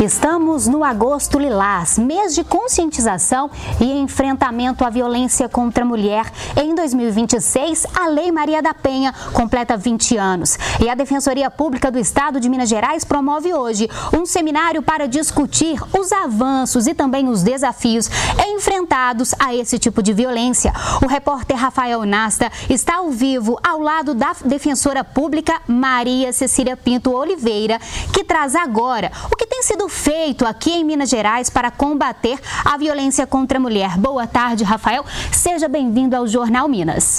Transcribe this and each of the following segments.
Estamos no Agosto Lilás, mês de conscientização e enfrentamento à violência contra a mulher. Em 2026, a Lei Maria da Penha completa 20 anos. E a Defensoria Pública do Estado de Minas Gerais promove hoje um seminário para discutir os avanços e também os desafios enfrentados a esse tipo de violência. O repórter Rafael Nasta está ao vivo ao lado da Defensora Pública Maria Cecília Pinto Oliveira, que traz agora o que tem sido feito aqui em Minas Gerais para combater a violência contra a mulher. Boa tarde, Rafael. Seja bem-vindo ao Jornal Minas.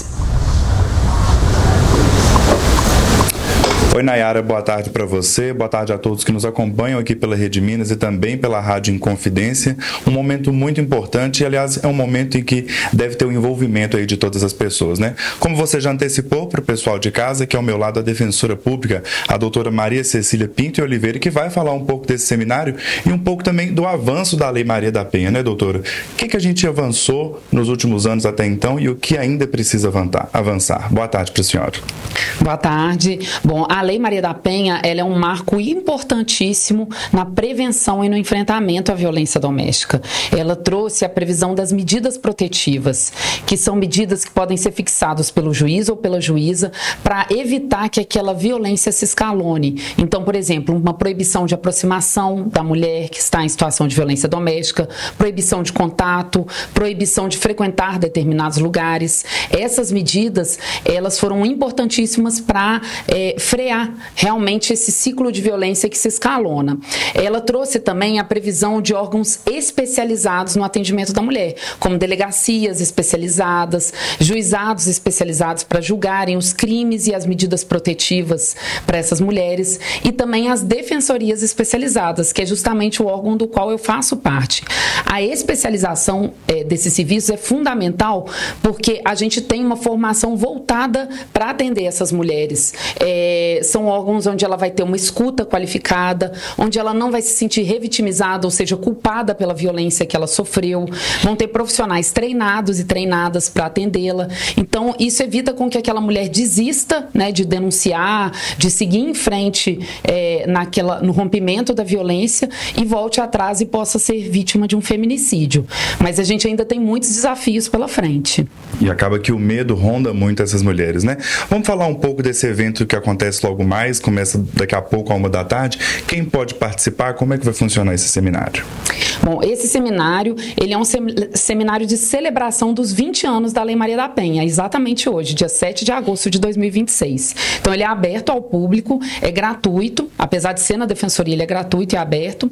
Oi, Nayara, boa tarde para você, boa tarde a todos que nos acompanham aqui pela Rede Minas e também pela Rádio Inconfidência. Um momento muito importante e, aliás, é um momento em que deve ter o envolvimento aí de todas as pessoas, né? Como você já antecipou para o pessoal de casa, que ao meu lado a Defensora Pública, a doutora Maria Cecília Pinto Oliveira, que vai falar um pouco desse seminário e um pouco também do avanço da Lei Maria da Penha, né, doutora? O que a gente avançou nos últimos anos até então e o que ainda precisa avançar? Boa tarde para a senhora. Boa tarde. Bom, a Lei Maria da Penha, ela é um marco importantíssimo na prevenção e no enfrentamento à violência doméstica. Ela trouxe a previsão das medidas protetivas, que são medidas que podem ser fixadas pelo juiz ou pela juíza para evitar que aquela violência se escalone. Então, por exemplo, uma proibição de aproximação da mulher que está em situação de violência doméstica, proibição de contato, proibição de frequentar determinados lugares. Essas medidas, elas foram importantíssimas para frear realmente esse ciclo de violência que se escalona. Ela trouxe também a previsão de órgãos especializados no atendimento da mulher, como delegacias especializadas, juizados especializados para julgarem os crimes e as medidas protetivas para essas mulheres, e também as defensorias especializadas, que é justamente o órgão do qual eu faço parte. A especialização desses serviços é fundamental porque a gente tem uma formação voltada para atender essas mulheres. São órgãos onde ela vai ter uma escuta qualificada, onde ela não vai se sentir revitimizada, ou seja, culpada pela violência que ela sofreu. Vão ter profissionais treinados e treinadas para atendê-la. Então, isso evita com que aquela mulher desista, né, de denunciar, de seguir em frente no rompimento da violência e volte atrás e possa ser vítima de um feminicídio. Mas a gente ainda tem muitos desafios pela frente. E acaba que o medo ronda muito essas mulheres, né? Vamos falar um pouco desse evento que acontece logo mais, começa daqui a pouco, à 13h. Quem pode participar? Como é que vai funcionar esse seminário? Bom, esse seminário, ele é um seminário de celebração dos 20 anos da Lei Maria da Penha, exatamente hoje, dia 7 de agosto de 2026. Então, ele é aberto ao público, é gratuito, apesar de ser na Defensoria, ele é gratuito e aberto,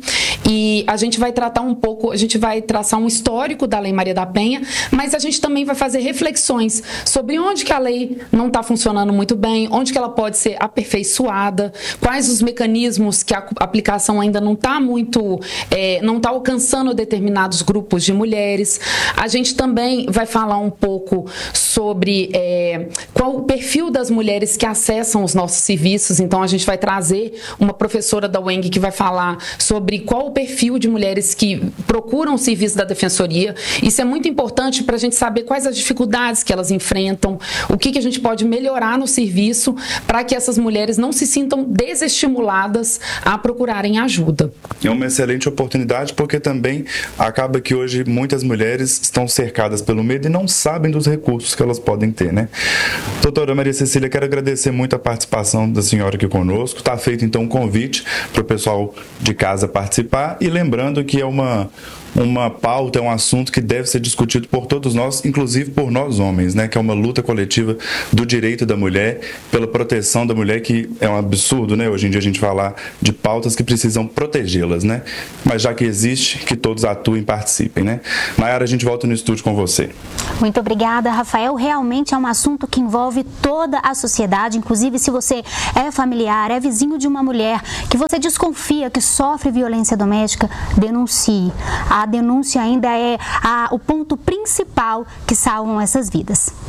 e a gente vai tratar um pouco, a gente vai traçar um histórico da Lei Maria da Penha, mas a gente também vai fazer reflexões sobre onde que a lei não está funcionando muito bem, onde que ela pode ser aperfeiçoada, quais os mecanismos que a aplicação ainda não está muito, não está alcançando determinados grupos de mulheres. A gente também vai falar um pouco sobre qual o perfil das mulheres que acessam os nossos serviços. Então, a gente vai trazer uma professora da UENG que vai falar sobre qual o perfil de mulheres que procuram o serviço da Defensoria. Isso é muito importante para a gente saber quais as dificuldades que elas enfrentam, o que a gente pode melhorar no serviço para que essas mulheres não se sintam desestimuladas a procurarem ajuda. É uma excelente oportunidade porque também acaba que hoje muitas mulheres estão cercadas pelo medo e não sabem dos recursos que elas podem ter, né? Doutora Maria Cecília, quero agradecer muito a participação da senhora aqui conosco. Está feito então um convite para o pessoal de casa participar e lembrando que é uma pauta, é um assunto que deve ser discutido por todos nós, inclusive por nós homens, né? Que é uma luta coletiva do direito da mulher, pela proteção da mulher, que é um absurdo, né? Hoje em dia a gente falar de pautas que precisam protegê-las, né? Mas já que existe, que todos atuem e participem, né? Nayara, a gente volta no estúdio com você. Muito obrigada, Rafael. Realmente é um assunto que envolve toda a sociedade, inclusive se você é familiar, é vizinho de uma mulher que você desconfia que sofre violência doméstica, denuncie. A denúncia ainda é o ponto principal que salvam essas vidas.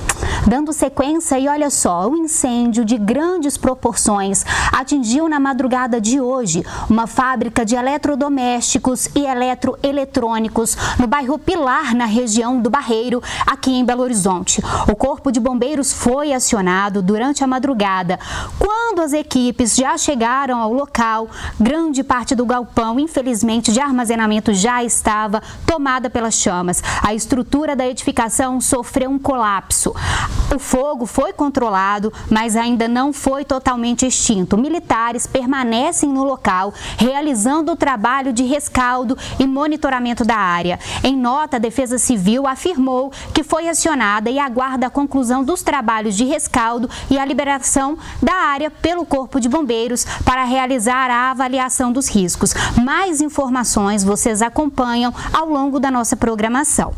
Dando sequência, e olha só, um incêndio de grandes proporções atingiu na madrugada de hoje uma fábrica de eletrodomésticos e eletroeletrônicos no bairro Pilar, na região do Barreiro, aqui em Belo Horizonte. O Corpo de Bombeiros foi acionado durante a madrugada. Quando as equipes já chegaram ao local, grande parte do galpão, infelizmente, de armazenamento já estava tomada pelas chamas. A estrutura da edificação sofreu um colapso. O fogo foi controlado, mas ainda não foi totalmente extinto. Militares permanecem no local, realizando o trabalho de rescaldo e monitoramento da área. Em nota, a Defesa Civil afirmou que foi acionada e aguarda a conclusão dos trabalhos de rescaldo e a liberação da área pelo Corpo de Bombeiros para realizar a avaliação dos riscos. Mais informações vocês acompanham ao longo da nossa programação.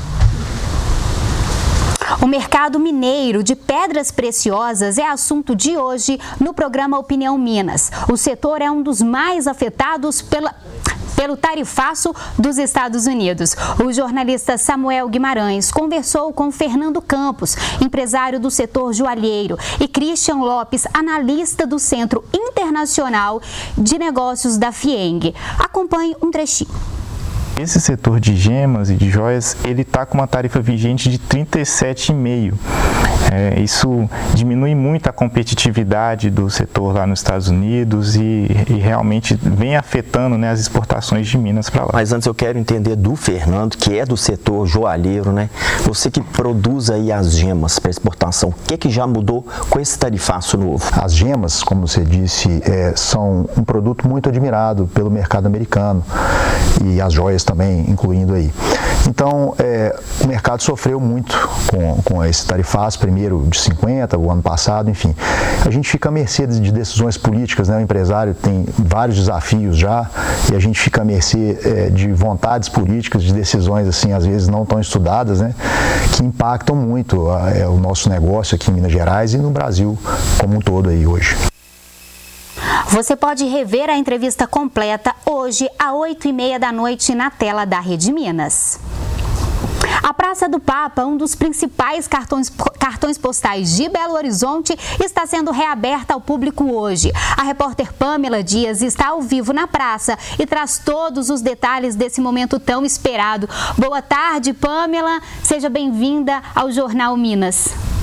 O mercado mineiro de pedras preciosas é assunto de hoje no programa Opinião Minas. O setor é um dos mais afetados pelo tarifaço dos Estados Unidos. O jornalista Samuel Guimarães conversou com Fernando Campos, empresário do setor joalheiro, e Christian Lopes, analista do Centro Internacional de Negócios da FIENG. Acompanhe um trechinho. Esse setor de gemas e de joias, ele está com uma tarifa vigente de 37,5%. Isso diminui muito a competitividade do setor lá nos Estados Unidos e realmente vem afetando, né, as exportações de Minas para lá. Mas antes eu quero entender do Fernando, que é do setor joalheiro, né? Você que produz aí as gemas para exportação, o que já mudou com esse tarifaço novo? As gemas, como você disse, são um produto muito admirado pelo mercado americano e as joias também, incluindo aí. Então, o mercado sofreu muito com esse tarifaço, primeiro de 50%, o ano passado, enfim. A gente fica à mercê de decisões políticas, né? O empresário tem vários desafios já e a gente fica à mercê de vontades políticas, de decisões, assim, às vezes não tão estudadas, né? Que impactam muito o nosso negócio aqui em Minas Gerais e no Brasil como um todo aí hoje. Você pode rever a entrevista completa hoje, às 20h30 na tela da Rede Minas. A Praça do Papa, um dos principais cartões postais de Belo Horizonte, está sendo reaberta ao público hoje. A repórter Pamela Dias está ao vivo na praça e traz todos os detalhes desse momento tão esperado. Boa tarde, Pamela. Seja bem-vinda ao Jornal Minas.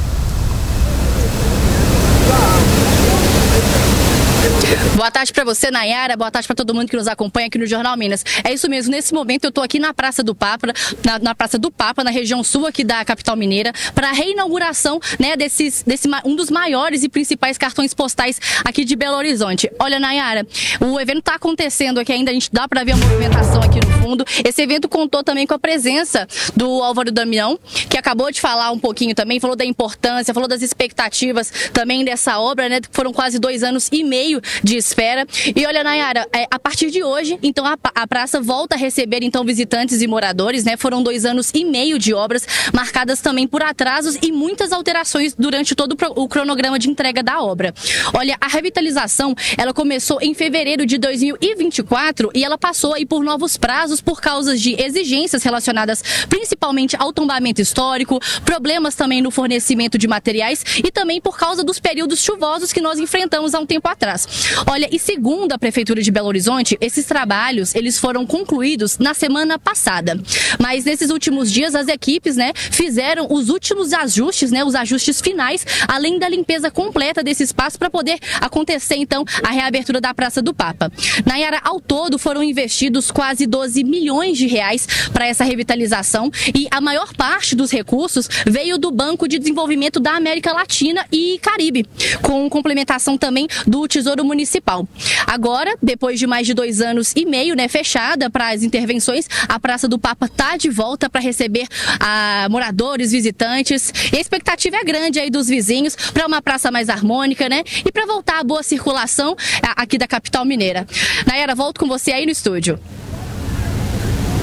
Boa tarde para você, Nayara. Boa tarde para todo mundo que nos acompanha aqui no Jornal Minas. É isso mesmo, nesse momento eu estou aqui na Praça do Papa, na Praça do Papa, na região sul aqui da capital mineira, para a reinauguração, né, um dos maiores e principais cartões postais aqui de Belo Horizonte. Olha, Nayara, o evento está acontecendo aqui ainda, a gente dá para ver a movimentação aqui no fundo. Esse evento contou também com a presença do Álvaro Damião, que acabou de falar um pouquinho também, falou da importância, falou das expectativas também dessa obra, né, que foram quase 2 anos e meio de espera. E olha, Nayara, a partir de hoje, então a praça volta a receber então visitantes e moradores, né? Foram 2 anos e meio de obras, marcadas também por atrasos e muitas alterações durante todo o cronograma de entrega da obra. Olha, a revitalização, ela começou em fevereiro de 2024 e ela passou aí por novos prazos por causa de exigências relacionadas principalmente ao tombamento histórico, problemas também no fornecimento de materiais e também por causa dos períodos chuvosos que nós enfrentamos há um tempo atrás. Olha, e segundo a Prefeitura de Belo Horizonte, esses trabalhos, eles foram concluídos na semana passada. Mas nesses últimos dias, as equipes, né, fizeram os últimos ajustes, né, os ajustes finais, além da limpeza completa desse espaço para poder acontecer, então, a reabertura da Praça do Papa. Nayara, ao todo, foram investidos quase 12 milhões de reais para essa revitalização e a maior parte dos recursos veio do Banco de Desenvolvimento da América Latina e Caribe, com complementação também do Tesouro Municipal. Agora, depois de mais de 2 anos e meio, né, fechada para as intervenções, a Praça do Papa está de volta para receber moradores, visitantes. E a expectativa é grande aí dos vizinhos para uma praça mais harmônica, né? E para voltar a boa circulação aqui da capital mineira. Nayara, volto com você aí no estúdio.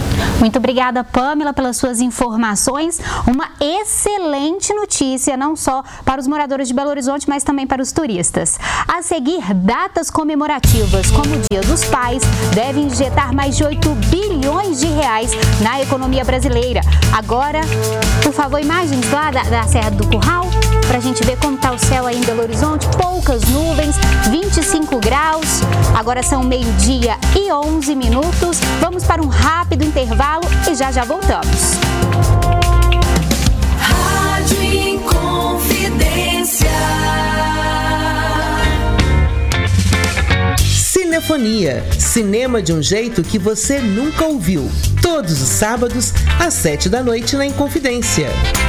Muito obrigada, Pamela, pelas suas informações. Uma excelente notícia, não só para os moradores de Belo Horizonte, mas também para os turistas. A seguir, datas comemorativas, como o Dia dos Pais, devem injetar mais de 8 bilhões de reais na economia brasileira. Agora, por favor, imagens lá da Serra do Curral, para a gente ver como está o céu aí em Belo Horizonte. Poucas nuvens, 25 graus. Agora são 12h11. Vamos para um rápido intervalo e já voltamos. Rádio Inconfidência. Cinefonia, cinema de um jeito que você nunca ouviu. Todos os sábados, às 19h na Inconfidência.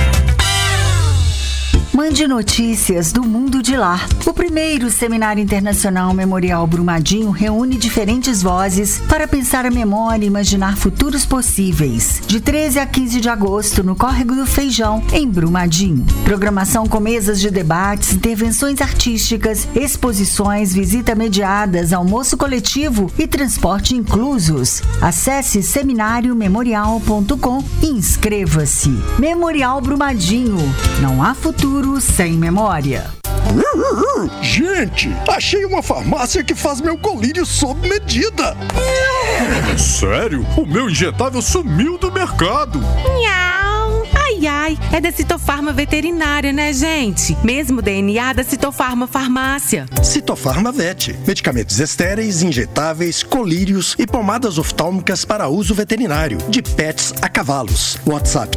Mande notícias do mundo de lá. O primeiro Seminário Internacional Memorial Brumadinho reúne diferentes vozes para pensar a memória e imaginar futuros possíveis. De 13 a 15 de agosto, no Córrego do Feijão, em Brumadinho. Programação com mesas de debates, intervenções artísticas, exposições, visita mediadas, almoço coletivo e transporte inclusos. Acesse seminariomemorial.com e inscreva-se. Memorial Brumadinho. Não há futuro sem memória. Gente, achei uma farmácia que faz meu colírio sob medida. Sério? O meu injetável sumiu do mercado. Ai, é da Citofarma Veterinária, né, gente? Mesmo DNA da Citofarma Farmácia. Citofarma Vet. Medicamentos estéreis, injetáveis, colírios e pomadas oftálmicas para uso veterinário. De pets a cavalos. WhatsApp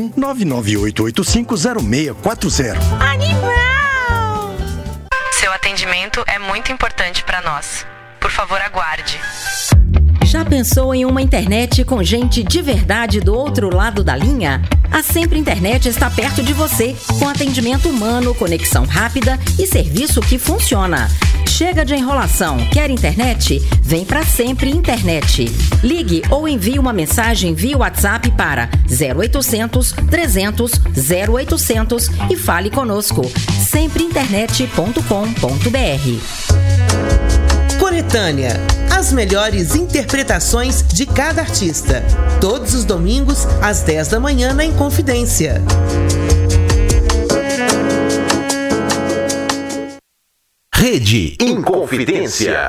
31-998850640. Animal! Seu atendimento é muito importante para nós. Por favor, aguarde. Já pensou em uma internet com gente de verdade do outro lado da linha? A Sempre Internet está perto de você, com atendimento humano, conexão rápida e serviço que funciona. Chega de enrolação. Quer internet? Vem pra Sempre Internet. Ligue ou envie uma mensagem via WhatsApp para 0800 300 0800 e fale conosco. sempreinternet.com.br. Coletânea. As melhores interpretações de cada artista. Todos os domingos, às 10 da manhã, na Inconfidência. Rede Inconfidência.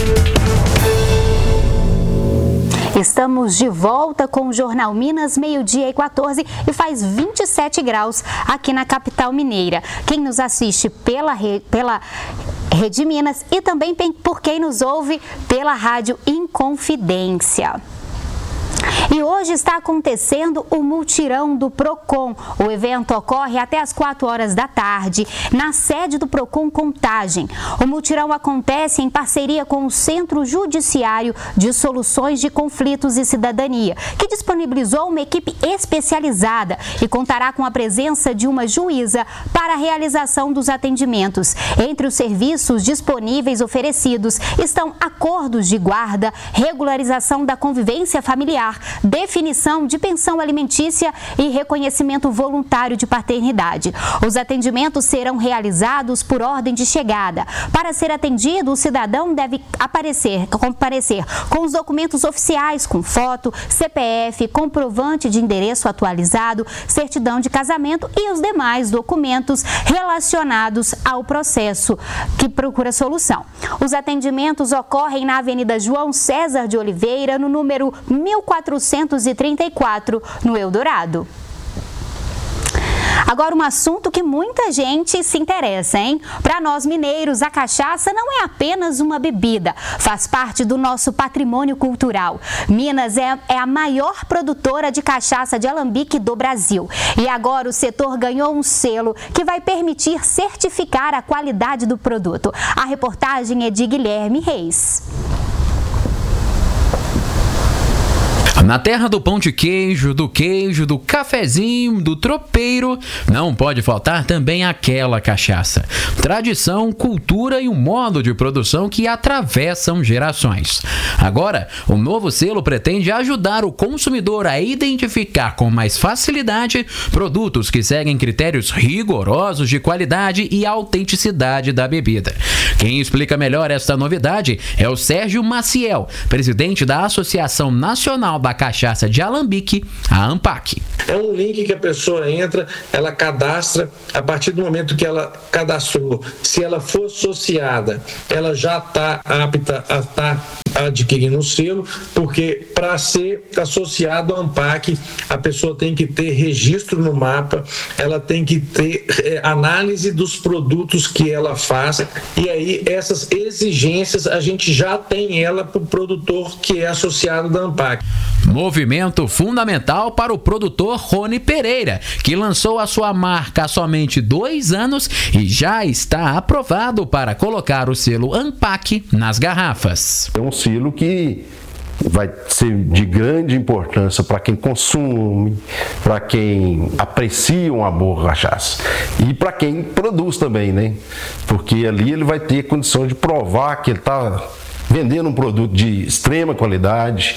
Estamos de volta com o Jornal Minas, 12h14 e faz 27 graus aqui na capital mineira. Quem nos assiste pela Rede Minas e também por quem nos ouve pela Rádio Inconfidência. E hoje está acontecendo o Multirão do Procon. O evento ocorre até às 4 horas da tarde, na sede do Procon Contagem. O Multirão acontece em parceria com o Centro Judiciário de Soluções de Conflitos e Cidadania, que disponibilizou uma equipe especializada e contará com a presença de uma juíza para a realização dos atendimentos. Entre os serviços disponíveis oferecidos estão acordos de guarda, regularização da convivência familiar, definição de pensão alimentícia e reconhecimento voluntário de paternidade. Os atendimentos serão realizados por ordem de chegada. Para ser atendido, o cidadão deve comparecer com os documentos oficiais, com foto, CPF, comprovante de endereço atualizado, certidão de casamento e os demais documentos relacionados ao processo que procura solução. Os atendimentos ocorrem na Avenida João César de Oliveira, no número 1434, no Eldorado. Agora, um assunto que muita gente se interessa, hein? Para nós mineiros, a cachaça não é apenas uma bebida, faz parte do nosso patrimônio cultural. Minas é a maior produtora de cachaça de alambique do Brasil. E agora o setor ganhou um selo que vai permitir certificar a qualidade do produto. A reportagem é de Guilherme Reis. Na terra do pão de queijo, do cafezinho, do tropeiro, não pode faltar também aquela cachaça. Tradição, cultura e um modo de produção que atravessam gerações. Agora, o novo selo pretende ajudar o consumidor a identificar com mais facilidade produtos que seguem critérios rigorosos de qualidade e autenticidade da bebida. Quem explica melhor esta novidade é o Sérgio Maciel, presidente da Associação Nacional da da cachaça de alambique, a ANPAC. É um link que a pessoa entra, ela cadastra, a partir do momento que ela cadastrou, se ela for associada, ela já está apta a estar adquirindo o selo, porque para ser associado à ANPAC, a pessoa tem que ter registro no mapa, ela tem que ter análise dos produtos que ela faz, e aí essas exigências a gente já tem ela para o produtor que é associado da ANPAC. Movimento fundamental para o produtor Rony Pereira, que lançou a sua marca há somente 2 anos e já está aprovado para colocar o selo ANPAC nas garrafas. É um selo que vai ser de grande importância para quem consome, para quem aprecia uma boa cachaça e para quem produz também, né? Porque ali ele vai ter condição de provar que ele está vendendo um produto de extrema qualidade.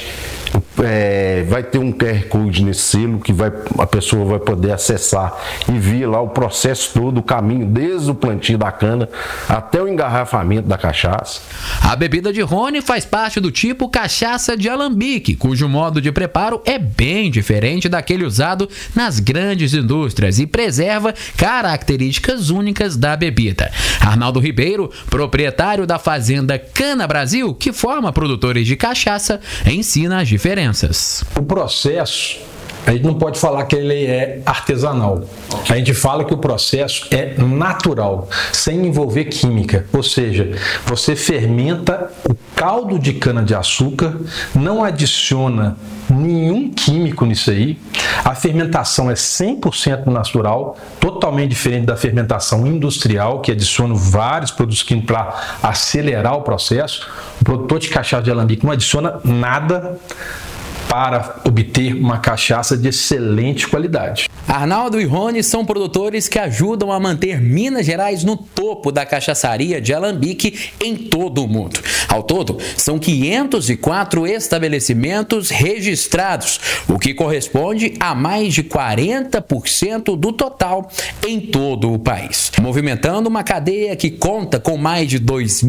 Vai ter um QR Code nesse selo que a pessoa vai poder acessar e ver lá o processo todo, o caminho desde o plantio da cana até o engarrafamento da cachaça. A bebida de Rony faz parte do tipo cachaça de alambique, cujo modo de preparo é bem diferente daquele usado nas grandes indústrias e preserva características únicas da bebida. Arnaldo Ribeiro, proprietário da fazenda Cana Brasil, que forma produtores de cachaça, ensina as diferenças. O processo, a gente não pode falar que ele é artesanal. A gente fala que o processo é natural, sem envolver química. Ou seja, você fermenta o caldo de cana-de-açúcar, não adiciona nenhum químico nisso aí. A fermentação é 100% natural, totalmente diferente da fermentação industrial, que adiciona vários produtos químicos para acelerar o processo. O produtor de cachaça de alambique não adiciona nada para obter uma cachaça de excelente qualidade. Arnaldo e Rony são produtores que ajudam a manter Minas Gerais no topo da cachaçaria de alambique em todo o mundo. Ao todo, são 504 estabelecimentos registrados, o que corresponde a mais de 40% do total em todo o país, movimentando uma cadeia que conta com mais de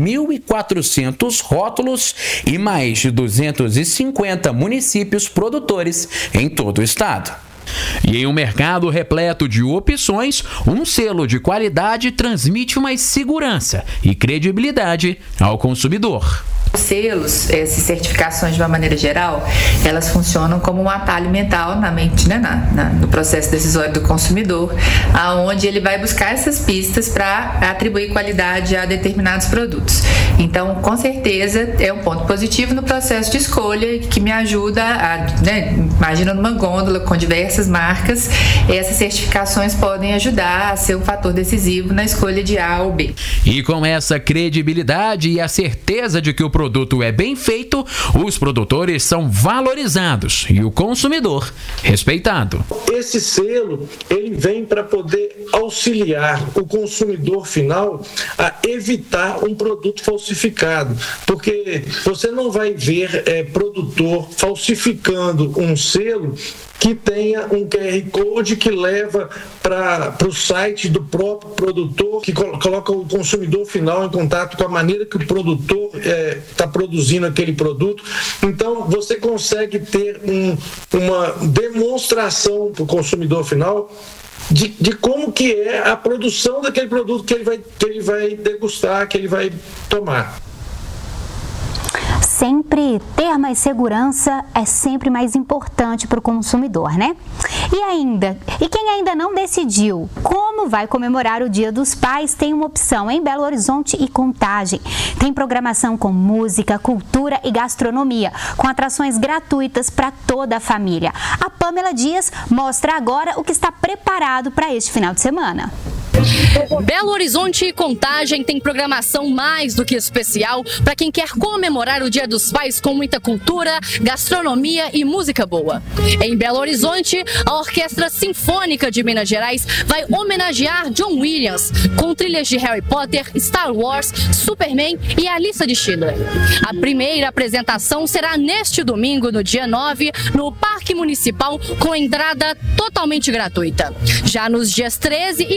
2.400 rótulos e mais de 250 municípios produtores em todo o estado. E em um mercado repleto de opções, um selo de qualidade transmite mais segurança e credibilidade ao consumidor. Os selos, essas certificações de uma maneira geral, elas funcionam como um atalho mental na mente, né, no processo decisório do consumidor, aonde ele vai buscar essas pistas para atribuir qualidade a determinados produtos. Então, com certeza, é um ponto positivo no processo de escolha que me ajuda a, imagina numa gôndola com diversas marcas, essas certificações podem ajudar a ser um fator decisivo na escolha de A ou B. E com essa credibilidade e a certeza de que o produto é bem feito, os produtores são valorizados e o consumidor respeitado. Esse selo, ele vem para poder auxiliar o consumidor final a evitar um produto falsificado, porque você não vai ver produtor falsificando um selo que tenha um QR Code que leva para o site do próprio produtor, que coloca o consumidor final em contato com a maneira que o produtor está produzindo aquele produto. Então, você consegue ter uma demonstração para o consumidor final de como que é a produção daquele produto que ele vai degustar, que ele vai tomar. Sempre ter mais segurança é sempre mais importante para o consumidor, né? E quem ainda não decidiu como vai comemorar o Dia dos Pais, tem uma opção em Belo Horizonte e Contagem. Tem programação com música, cultura e gastronomia, com atrações gratuitas para toda a família. A Pamela Dias mostra agora o que está preparado para este final de semana. Belo Horizonte e Contagem tem programação mais do que especial para quem quer comemorar o Dia dos Pais com muita cultura, gastronomia e música boa. Em Belo Horizonte, a Orquestra Sinfônica de Minas Gerais vai homenagear John Williams com trilhas de Harry Potter, Star Wars, Superman e a Lista de Schindler. A primeira apresentação será neste domingo, no dia 9, no Parque Municipal, com entrada totalmente gratuita. Já nos dias 13 e 14,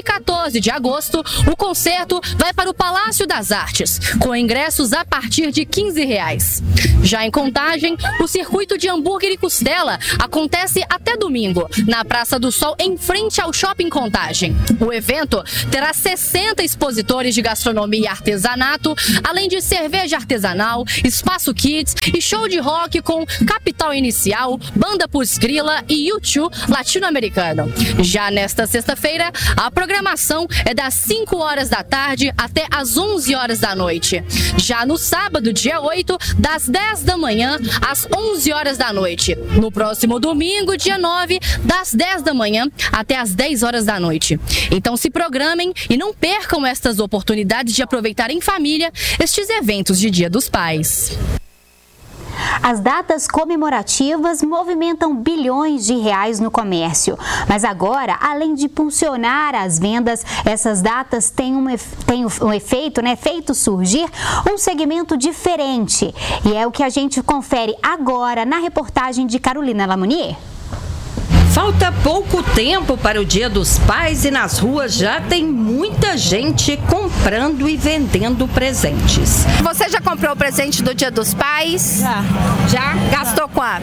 12 de agosto, o concerto vai para o Palácio das Artes, com ingressos a partir de R$15. Já em Contagem, o circuito de hambúrguer e costela acontece até domingo, na Praça do Sol, em frente ao Shopping Contagem. O evento terá 60 expositores de gastronomia e artesanato, além de cerveja artesanal, espaço kids e show de rock com Capital Inicial, Banda Putz Grila e U2 latino-americano. Já nesta sexta-feira, a programação é das 5 horas da tarde até as 11 horas da noite. Já no sábado, dia 8, das 10 da manhã às 11 horas da noite. No próximo domingo, dia 9, das 10 da manhã até as 10 horas da noite. Então se programem e não percam estas oportunidades de aproveitar em família estes eventos de Dia dos Pais. As datas comemorativas movimentam bilhões de reais no comércio. Mas agora, além de impulsionar as vendas, essas datas têm um efeito, feito surgir um segmento diferente. E é o que a gente confere agora na reportagem de Carolina Lamounier. Falta pouco tempo para o Dia dos Pais e nas ruas já tem muita gente comprando e vendendo presentes. Você já comprou o presente do Dia dos Pais? Já? Gastou quanto?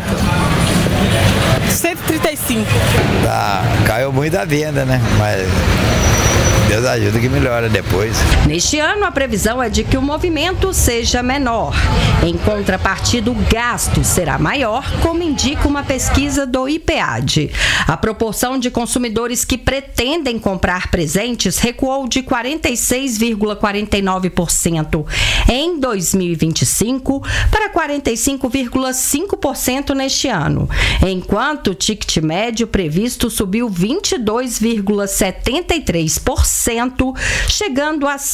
135. Caiu muito a venda, né? Mas Deus ajuda que melhora depois. Neste ano, a previsão é de que o movimento seja menor. Em contrapartida, o gasto será maior, como indica uma pesquisa do IPEAD. A proporção de consumidores que pretendem comprar presentes recuou de 46,49% em 2025 para 45,5% neste ano, enquanto o ticket médio previsto subiu 22,73%, chegando a R$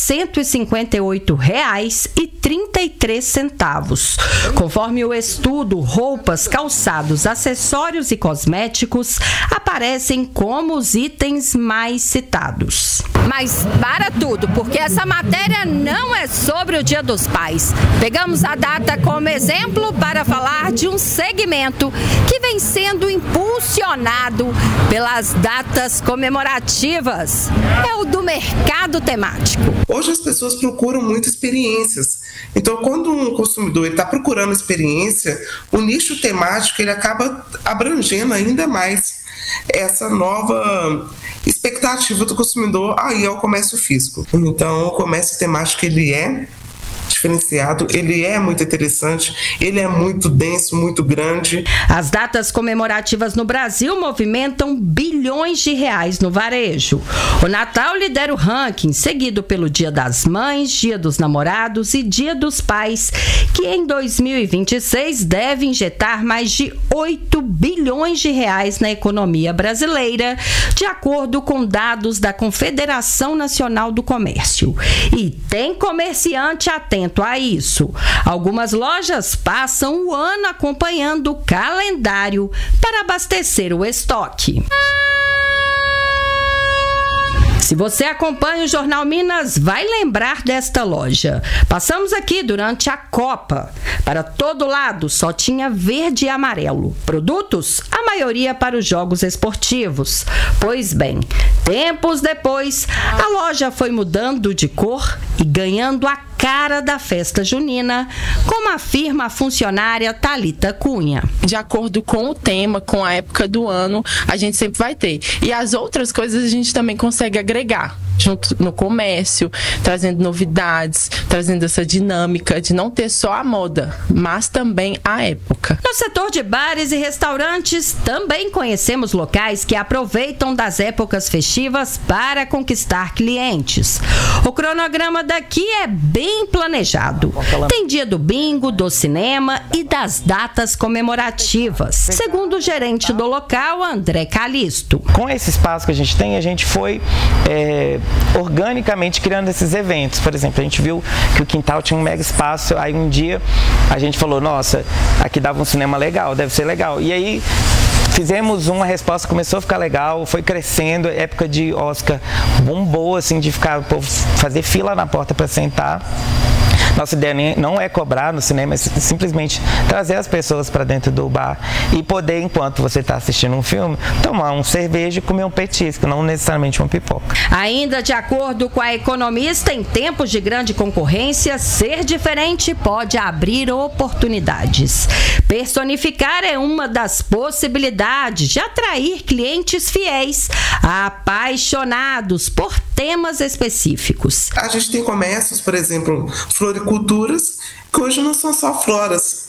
158,33. Conforme o estudo, roupas, calçados, acessórios e cosméticos aparecem como os itens mais citados. Mas para tudo, porque essa matéria não é sobre o Dia dos Pais. Pegamos a data como exemplo para falar de um segmento que vem sendo impulsionado pelas datas comemorativas. É o do mercado temático. Hoje as pessoas procuram muitas experiências. Então, quando um consumidor está procurando experiência, o nicho temático ele acaba abrangendo ainda mais essa nova expectativa do consumidor aí ao comércio físico. Então, o comércio temático ele é diferenciado, ele é muito interessante, ele é muito denso, muito grande. As datas comemorativas no Brasil movimentam bilhões de reais no varejo. O Natal lidera o ranking, seguido pelo Dia das Mães, Dia dos Namorados e Dia dos Pais, que em 2026 deve injetar mais de 8 bilhões de reais na economia brasileira, de acordo com dados da Confederação Nacional do Comércio. E tem comerciante atento a isso. Algumas lojas passam o ano acompanhando o calendário para abastecer o estoque. Se você acompanha o Jornal Minas, vai lembrar desta loja. Passamos aqui durante a Copa. Para todo lado só tinha verde e amarelo. Produtos, a maioria para os jogos esportivos. Pois bem, tempos depois, a loja foi mudando de cor e ganhando a cara da festa junina, como afirma a funcionária Thalita Cunha. De acordo com o tema, com a época do ano, a gente sempre vai ter. E as outras coisas a gente também consegue agregar junto no comércio, trazendo novidades, trazendo essa dinâmica de não ter só a moda, mas também a época. No setor de bares e restaurantes, também conhecemos locais que aproveitam das épocas festivas para conquistar clientes. O cronograma daqui é bem planejado. Tem dia do bingo, do cinema e das datas comemorativas, segundo o gerente do local, André Calisto. Com esse espaço que a gente tem, a gente foi organicamente criando esses eventos. Por exemplo, a gente viu que o quintal tinha um mega espaço, aí um dia a gente falou, nossa, aqui dava um cinema legal, deve ser legal. E aí fizemos uma resposta, começou a ficar legal, foi crescendo, época de Oscar bombou, assim, de ficar, o povo fazer fila na porta para sentar. Nossa ideia não é cobrar no cinema, é simplesmente trazer as pessoas para dentro do bar e poder, enquanto você está assistindo um filme, tomar um cerveja e comer um petisco, não necessariamente uma pipoca. Ainda de acordo com a economista, em tempos de grande concorrência, ser diferente pode abrir oportunidades. Personificar é uma das possibilidades de atrair clientes fiéis, apaixonados por temas específicos. A gente tem comércios, por exemplo, floriculturas, que hoje não são só floras,